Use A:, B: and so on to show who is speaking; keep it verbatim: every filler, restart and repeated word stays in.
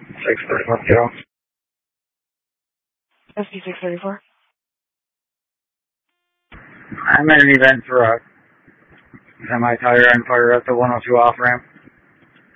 A: six thirty-four kilo.
B: S D six thirty-four.
A: I'm at an event for a semi-tire and fire at the one oh two off ramp.